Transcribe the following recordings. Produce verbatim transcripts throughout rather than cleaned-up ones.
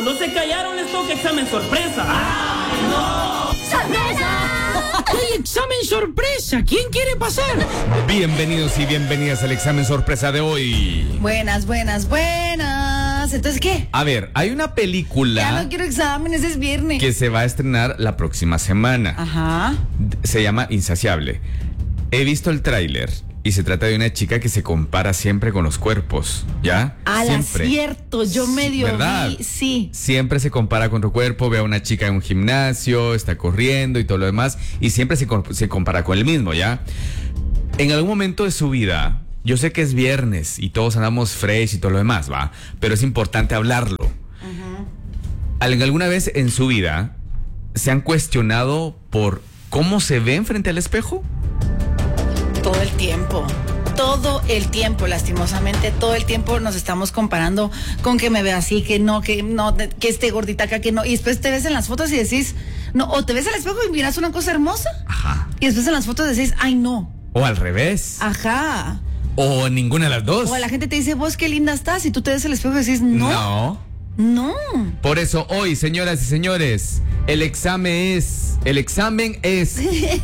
Cuando se callaron les toca examen sorpresa. ¡Ay, no! ¡Sorpresa! ¡Hay examen sorpresa! ¿Quién quiere pasar? Bienvenidos y bienvenidas al examen sorpresa de hoy. Buenas, buenas, buenas. ¿Entonces qué? A ver, hay una película... Ya no quiero exámenes, es viernes. Que se va a estrenar la próxima semana. Ajá. Se llama Insaciable. He visto el tráiler y se trata de una chica que se compara siempre con los cuerpos, ¿ya? Al Siempre. acierto, yo medio ¿verdad? vi, sí. Siempre se compara con tu cuerpo, ve a una chica en un gimnasio, está corriendo y todo lo demás, y siempre se, se compara con el mismo, ¿ya? En algún momento de su vida, yo sé que es viernes y todos andamos fresh y todo lo demás, ¿va? Pero es importante hablarlo. Uh-huh. ¿Alguna vez en su vida se han cuestionado por cómo se ven frente al espejo? Todo el tiempo, todo el tiempo, lastimosamente, todo el tiempo nos estamos comparando con que me veo así, que no, que no, que esté gordita acá, que no. Y después te ves en las fotos y decís, no, o te ves al espejo y miras una cosa hermosa. Ajá. Y después en las fotos decís, ay, no. O al revés. Ajá. O ninguna de las dos. O la gente te dice, vos qué linda estás, y tú te ves al espejo y decís, no. No. No. Por eso hoy, señoras y señores, el examen es, el examen es...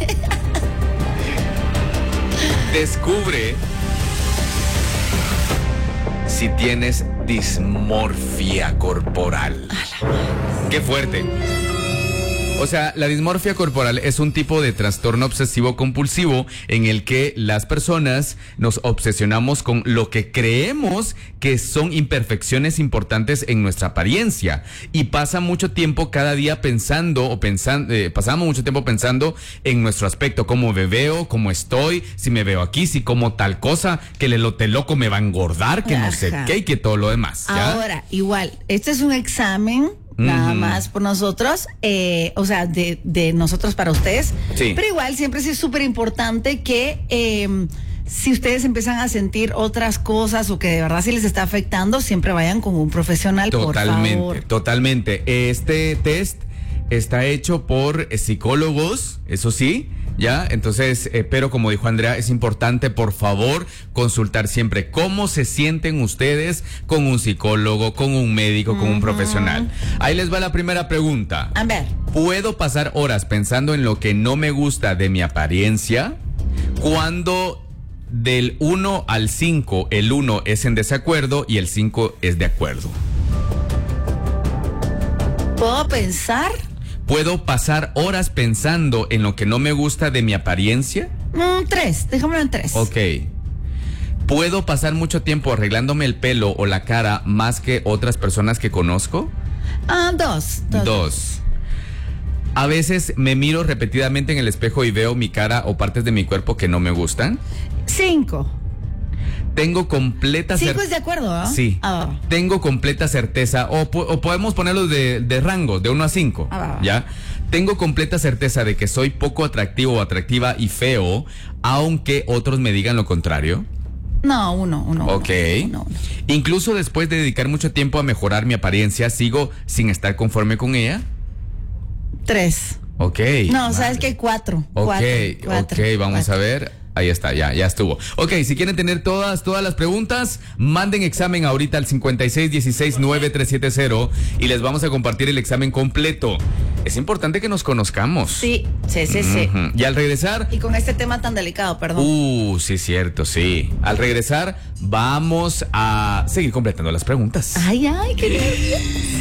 Descubre si tienes dismorfia corporal. ¡Qué fuerte! O sea, la dismorfia corporal es un tipo de trastorno obsesivo compulsivo en el que las personas nos obsesionamos con lo que creemos que son imperfecciones importantes en nuestra apariencia y pasa mucho tiempo cada día pensando o pensando, eh, pasamos mucho tiempo pensando en nuestro aspecto, cómo me veo, cómo estoy, si me veo aquí, si como tal cosa, que el elote loco me va a engordar, que no Ajá. sé qué y que todo lo demás. ¿Ya? Ahora, igual, este es un examen. Nada uh-huh. más por nosotros, eh, o sea, de, de nosotros para ustedes. Sí. Pero igual siempre sí es súper importante que eh, si ustedes empiezan a sentir otras cosas o que de verdad sí les está afectando, siempre vayan con un profesional, totalmente, por favor. Totalmente. Este test está hecho por psicólogos, eso sí, ¿ya? Entonces, eh, pero como dijo Andrea, es importante, por favor, consultar siempre cómo se sienten ustedes con un psicólogo, con un médico, con uh-huh. un profesional. Ahí les va la primera pregunta. A ver. ¿Puedo pasar horas pensando en lo que no me gusta de mi apariencia? Cuando del uno al cinco, el uno es en desacuerdo y el cinco es de acuerdo. ¿Puedo pensar? ¿Puedo pasar horas pensando en lo que no me gusta de mi apariencia? Mm, tres, déjamelo en tres. Ok. ¿Puedo pasar mucho tiempo arreglándome el pelo o la cara más que otras personas que conozco? Ah, dos, dos. Dos. A veces me miro repetidamente en el espejo y veo mi cara o partes de mi cuerpo que no me gustan. Cinco. Tengo completa certeza. Cinco es de acuerdo, ¿no? Sí. Ah, va. Tengo completa certeza. O, o podemos ponerlo de, de rango, de uno a cinco. Ah, va, va. ¿Ya? Tengo completa certeza de que soy poco atractivo o atractiva y feo, aunque otros me digan lo contrario. No, uno, uno. Ok. Uno, uno. Incluso después de dedicar mucho tiempo a mejorar mi apariencia, ¿sigo sin estar conforme con ella? Tres. Ok. No, vale. sabes que hay cuatro. Ok, cuatro, cuatro, ok, vamos cuatro. a ver. Ahí está, ya, ya estuvo. Ok, si quieren tener todas, todas las preguntas, manden examen ahorita al cincuenta y seis dieciséis nueve tres siete cero y les vamos a compartir el examen completo. Es importante que nos conozcamos. Sí, sí, sí, sí. Uh-huh. Y al regresar... Y con este tema tan delicado, perdón. Uh, sí, cierto, sí. Al regresar, vamos a seguir completando las preguntas. Ay, ay, qué nervios.